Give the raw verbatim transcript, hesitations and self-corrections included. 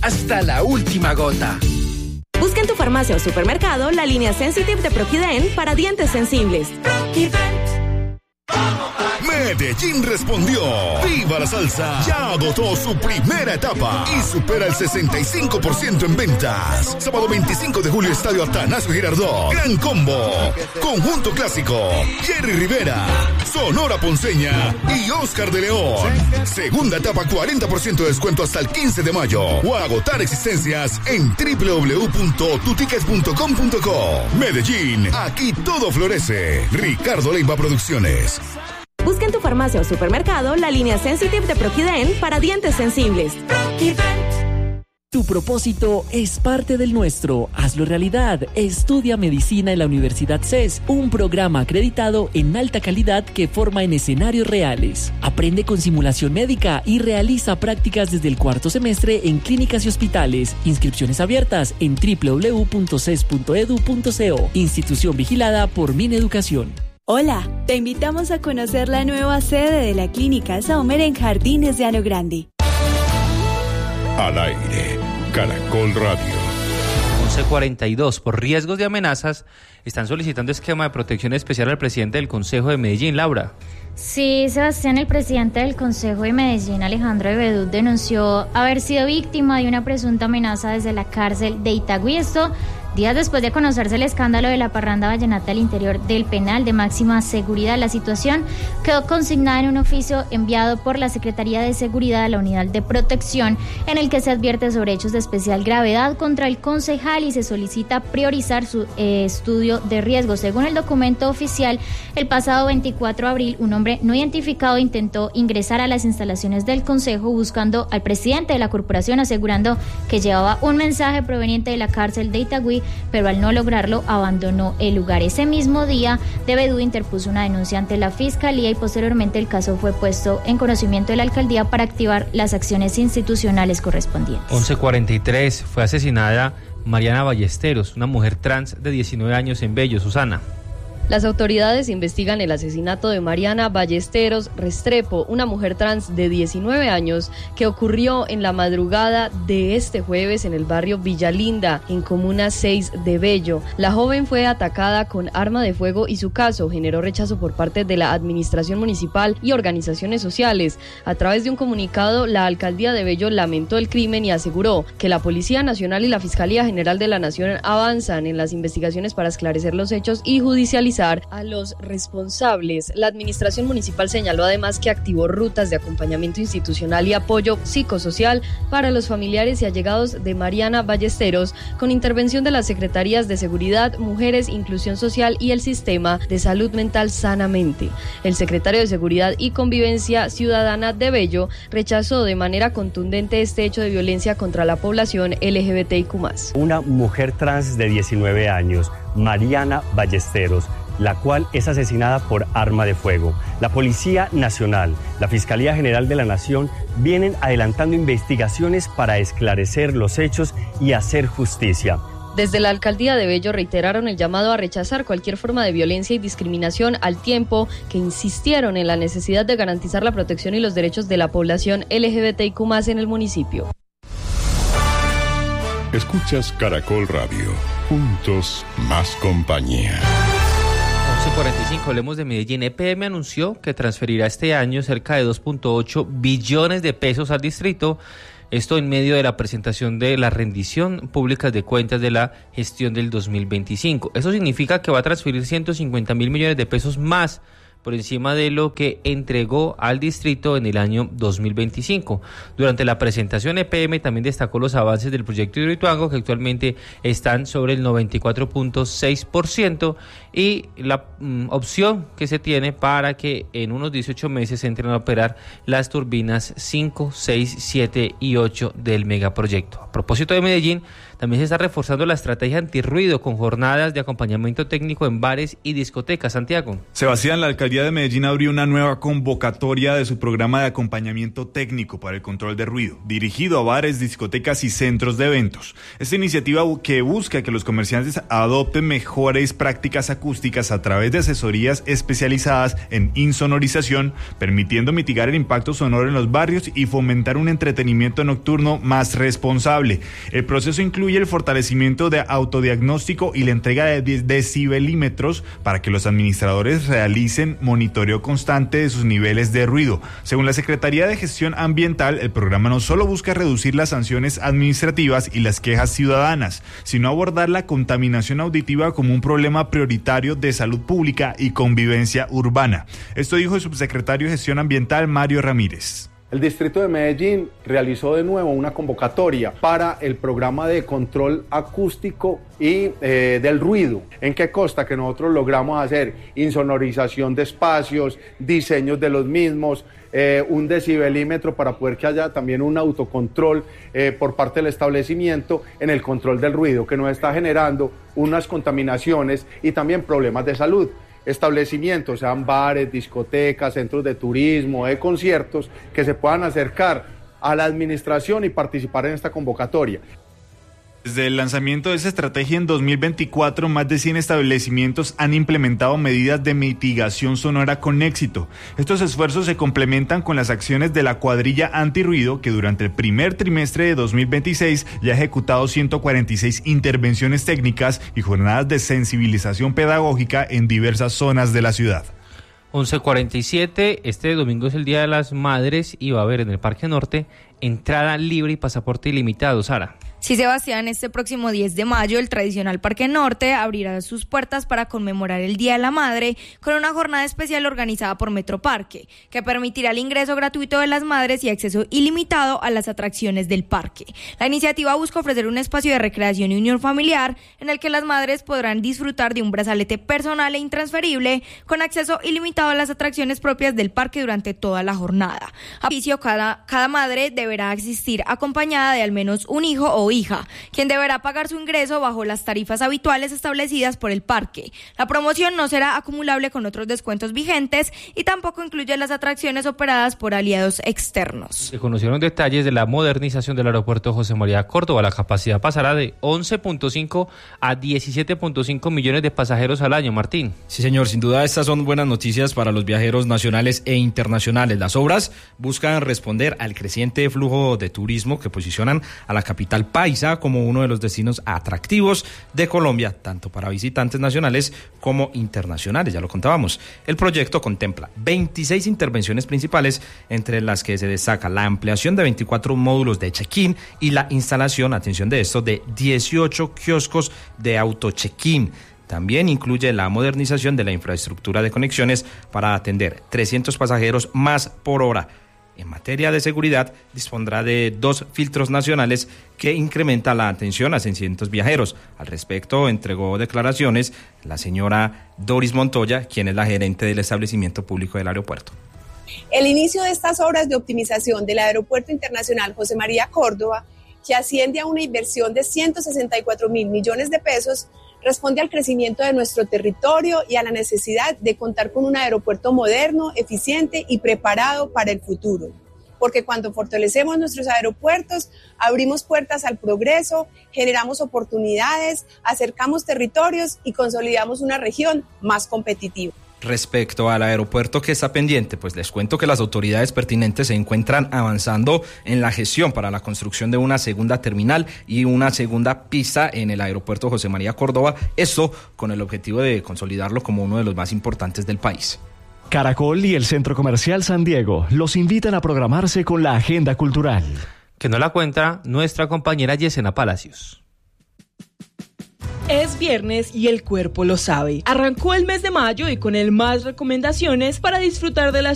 hasta la última gota. Busca en tu farmacia o supermercado la línea Sensitive de Proquident para dientes sensibles. Medellín respondió. ¡Viva la salsa! Ya agotó su primera etapa y supera el sesenta y cinco por ciento en ventas. Sábado veinticinco de julio, Estadio Atanasio Girardot. Gran combo. Conjunto clásico. Jerry Rivera, Sonora Ponceña y Oscar de León. Segunda etapa, cuarenta por ciento de descuento hasta el quince de mayo. O agotar existencias en doble u doble u doble u punto tu ticket punto com punto co. Medellín, aquí todo florece. Ricardo Leiva Producciones. Busca en tu farmacia o supermercado la línea Sensitive de Proquident para dientes sensibles. Tu propósito es parte del nuestro. Hazlo realidad. Estudia medicina en la Universidad C E S, un programa acreditado en alta calidad que forma en escenarios reales. Aprende con simulación médica y realiza prácticas desde el cuarto semestre en clínicas y hospitales. Inscripciones abiertas en doble u doble u doble u punto c e s punto e d u punto co. Institución vigilada por Mineducación. Hola, te invitamos a conocer la nueva sede de la Clínica Saumer en Jardines de Llano Grande. Al aire, Caracol Radio. once cuarenta y dos. Por riesgos de amenazas, están solicitando esquema de protección especial al presidente del Consejo de Medellín, Laura. Sí, Sebastián, el presidente del Consejo de Medellín, Alejandro Ebedú, denunció haber sido víctima de una presunta amenaza desde la cárcel de Itagüí. Esto días después de conocerse el escándalo de la parranda vallenata al interior del penal de máxima seguridad. La situación quedó consignada en un oficio enviado por la Secretaría de Seguridad a la Unidad de Protección, en el que se advierte sobre hechos de especial gravedad contra el concejal y se solicita priorizar su eh, estudio de riesgo. Según el documento oficial, el pasado veinticuatro de abril, un hombre no identificado intentó ingresar a las instalaciones del Consejo buscando al presidente de la corporación, asegurando que llevaba un mensaje proveniente de la cárcel de Itagüí, pero al no lograrlo abandonó el lugar. Ese mismo día, Ebedú interpuso una denuncia ante la Fiscalía y posteriormente el caso fue puesto en conocimiento de la Alcaldía para activar las acciones institucionales correspondientes. once cuarenta y tres. Fue asesinada Mariana Ballesteros, una mujer trans de diecinueve años en Bello. Susana. Las autoridades investigan el asesinato de Mariana Ballesteros Restrepo, una mujer trans de diecinueve años que ocurrió en la madrugada de este jueves en el barrio Villalinda, en Comuna seis de Bello. La joven fue atacada con arma de fuego y su caso generó rechazo por parte de la administración municipal y organizaciones sociales. A través de un comunicado, la alcaldía de Bello lamentó el crimen y aseguró que la Policía Nacional y la Fiscalía General de la Nación avanzan en las investigaciones para esclarecer los hechos y judicializar a los responsables. La administración municipal señaló además que activó rutas de acompañamiento institucional y apoyo psicosocial para los familiares y allegados de Mariana Ballesteros, con intervención de las Secretarías de Seguridad, Mujeres, Inclusión Social y el Sistema de Salud Mental Sanamente. El secretario de Seguridad y Convivencia Ciudadana de Bello rechazó de manera contundente este hecho de violencia contra la población L G B T I Q más. Una mujer trans de diecinueve años, Mariana Ballesteros, la cual es asesinada por arma de fuego. La Policía Nacional, la Fiscalía General de la Nación vienen adelantando investigaciones para esclarecer los hechos y hacer justicia. Desde la alcaldía de Bello reiteraron el llamado a rechazar cualquier forma de violencia y discriminación, al tiempo que insistieron en la necesidad de garantizar la protección y los derechos de la población L G B T I Q más en el municipio. Escuchas Caracol Radio. Juntos, más compañía. once cuarenta y cinco, hablemos de Medellín. E P M anunció que transferirá este año cerca de dos punto ocho billones de pesos al distrito. Esto en medio de la presentación de la rendición pública de cuentas de la gestión del dos mil veinticinco. Eso significa que va a transferir ciento cincuenta mil millones de pesos más por encima de lo que entregó al distrito en el año dos mil veinticinco. Durante la presentación, E P M también destacó los avances del proyecto Hidroituango, que actualmente están sobre el noventa y cuatro punto seis por ciento, y la mm, opción que se tiene para que en unos dieciocho meses entren a operar las turbinas cinco, seis, siete y ocho del megaproyecto. A propósito de Medellín, también se está reforzando la estrategia antirruido con jornadas de acompañamiento técnico en bares y discotecas. Santiago. Sebastián, la alcaldía Alcaldía de Medellín abrió una nueva convocatoria de su programa de acompañamiento técnico para el control de ruido, dirigido a bares, discotecas y centros de eventos. Esta iniciativa que busca que los comerciantes adopten mejores prácticas acústicas a través de asesorías especializadas en insonorización, permitiendo mitigar el impacto sonoro en los barrios y fomentar un entretenimiento nocturno más responsable. El proceso incluye el fortalecimiento de autodiagnóstico y la entrega de decibelímetros para que los administradores realicen monitoreo constante de sus niveles de ruido. Según la Secretaría de Gestión Ambiental, el programa no solo busca reducir las sanciones administrativas y las quejas ciudadanas, sino abordar la contaminación auditiva como un problema prioritario de salud pública y convivencia urbana. Esto dijo el subsecretario de Gestión Ambiental, Mario Ramírez. El Distrito de Medellín realizó de nuevo una convocatoria para el programa de control acústico y eh, del ruido. ¿En qué consta? Que nosotros logramos hacer insonorización de espacios, diseños de los mismos, eh, un decibelímetro para poder que haya también un autocontrol eh, por parte del establecimiento en el control del ruido, que nos está generando unas contaminaciones y también problemas de salud. Establecimientos, sean bares, discotecas, centros de turismo, de conciertos, que se puedan acercar a la administración y participar en esta convocatoria. Desde el lanzamiento de esa estrategia en dos mil veinticuatro, más de cien establecimientos han implementado medidas de mitigación sonora con éxito. Estos esfuerzos se complementan con las acciones de la cuadrilla antirruido, que durante el primer trimestre de dos mil veintiséis ya ha ejecutado ciento cuarenta y seis intervenciones técnicas y jornadas de sensibilización pedagógica en diversas zonas de la ciudad. once cuarenta y siete, este domingo es el Día de las Madres y va a haber en el Parque Norte entrada libre y pasaporte ilimitado, Sara. Sí, Sebastián, este próximo diez de mayo el tradicional Parque Norte abrirá sus puertas para conmemorar el Día de la Madre con una jornada especial organizada por Metroparque, que permitirá el ingreso gratuito de las madres y acceso ilimitado a las atracciones del parque. La iniciativa busca ofrecer un espacio de recreación y unión familiar en el que las madres podrán disfrutar de un brazalete personal e intransferible con acceso ilimitado a las atracciones propias del parque durante toda la jornada. A juicio, cada, cada madre deberá asistir acompañada de al menos un hijo o hija, quien deberá pagar su ingreso bajo las tarifas habituales establecidas por el parque. La promoción no será acumulable con otros descuentos vigentes y tampoco incluye las atracciones operadas por aliados externos. Se conocieron detalles de la modernización del aeropuerto José María Córdoba. La capacidad pasará de once punto cinco a diecisiete punto cinco millones de pasajeros al año, Martín. Sí, señor, sin duda estas son buenas noticias para los viajeros nacionales e internacionales. Las obras buscan responder al creciente flujo de turismo que posicionan a la capital paisa como uno de los destinos atractivos de Colombia, tanto para visitantes nacionales como internacionales, ya lo contábamos. El proyecto contempla veintiséis intervenciones principales, entre las que se destaca la ampliación de veinticuatro módulos de check-in y la instalación, atención de esto, de dieciocho kioscos de auto-check-in. También incluye la modernización de la infraestructura de conexiones para atender trescientos pasajeros más por hora. En materia de seguridad, dispondrá de dos filtros nacionales que incrementa la atención a seiscientos viajeros. Al respecto, entregó declaraciones la señora Doris Montoya, quien es la gerente del establecimiento público del aeropuerto. El inicio de estas obras de optimización del Aeropuerto Internacional José María Córdoba, que asciende a una inversión de ciento sesenta y cuatro mil millones de pesos, responde al crecimiento de nuestro territorio y a la necesidad de contar con un aeropuerto moderno, eficiente y preparado para el futuro. Porque cuando fortalecemos nuestros aeropuertos, abrimos puertas al progreso, generamos oportunidades, acercamos territorios y consolidamos una región más competitiva. Respecto al aeropuerto que está pendiente, pues les cuento que las autoridades pertinentes se encuentran avanzando en la gestión para la construcción de una segunda terminal y una segunda pista en el aeropuerto José María Córdoba, esto con el objetivo de consolidarlo como uno de los más importantes del país. Caracol y el Centro Comercial San Diego los invitan a programarse con la agenda cultural. Que no la cuenta nuestra compañera Yesenia Palacios. Es viernes y el cuerpo lo sabe. Arrancó el mes de mayo y con él más recomendaciones para disfrutar de las